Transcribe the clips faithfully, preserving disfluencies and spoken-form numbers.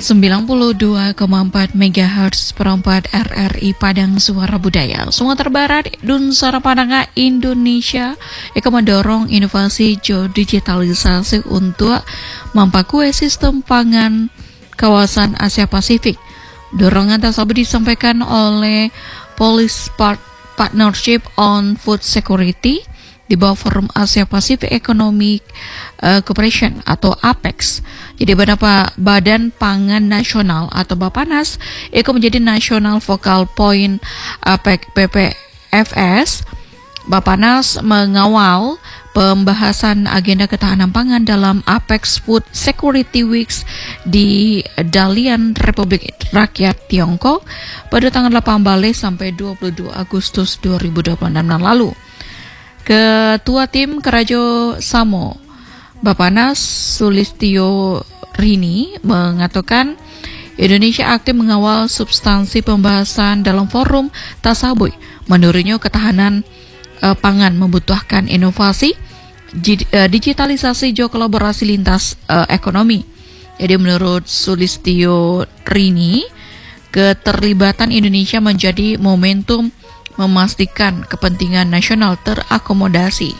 sembilan puluh dua koma empat megahertz perempat R R I Padang Suara Budaya Sumatera Barat Dunsara Padanga Indonesia yang mendorong inovasi geodigitalisasi untuk memperkuat sistem pangan kawasan Asia Pasifik. Dorongan tersebut disampaikan oleh Police Partnership on Food Security di bawah Forum Asia Pacific Economic uh, Cooperation atau APEX. Jadi beberapa Badan Pangan Nasional atau Bapanas itu menjadi National Focal Point APEC P P F S. Bapanas mengawal pembahasan agenda ketahanan pangan dalam APEX Food Security Weeks di Dalian, Republik Rakyat Tiongkok pada tanggal delapan belas sampai dua puluh dua Agustus dua ribu dua puluh enam lalu. Ketua Tim Kerajo Samo Bapanas Sulistyo Rini mengatakan Indonesia aktif mengawal substansi pembahasan dalam forum Tasaboy. Menurutnya ketahanan uh, pangan membutuhkan inovasi, digitalisasi juga kolaborasi lintas uh, ekonomi. Jadi menurut Sulistyo Rini, keterlibatan Indonesia menjadi momentum memastikan kepentingan nasional terakomodasi.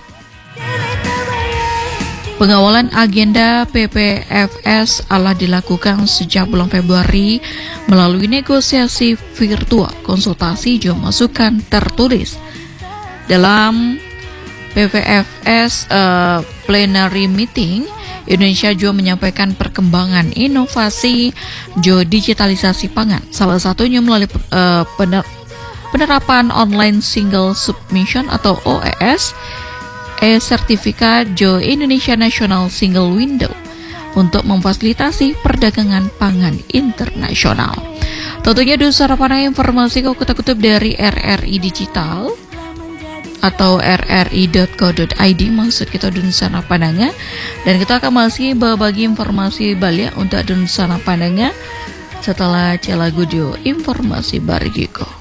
Pengawalan agenda P P F S telah dilakukan sejak bulan Februari melalui negosiasi virtual, konsultasi juga masukan tertulis. Dalam P P F S uh, plenary meeting, Indonesia juga menyampaikan perkembangan inovasi geodigitalisasi pangan. Salah satunya melalui uh, pener- penerapan online single submission atau O E S, e-sertifikat Geo Indonesia National Single Window untuk memfasilitasi perdagangan pangan internasional. Tentunya Dunsara Padanga informasi kutip-kutip dari R R I Digital atau r r i dot co dot i d, maksud kita Dunsara Padanga, dan kita akan masih berbagi informasi balik untuk Dunsara Padanga setelah Celagudio informasi Barigiko.